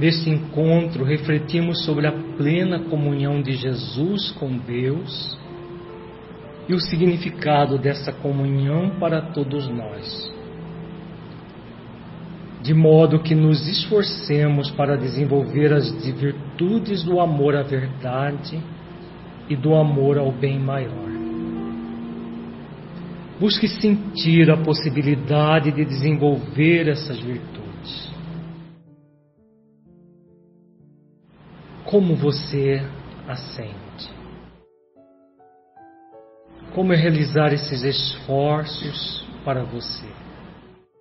Neste encontro, refletimos sobre a plena comunhão de Jesus com Deus e o significado dessa comunhão para todos nós, de modo que nos esforcemos para desenvolver as virtudes do amor à verdade e do amor ao bem maior. Busque sentir a possibilidade de desenvolver essas virtudes. Como você a sente? Como é realizar esses esforços para você?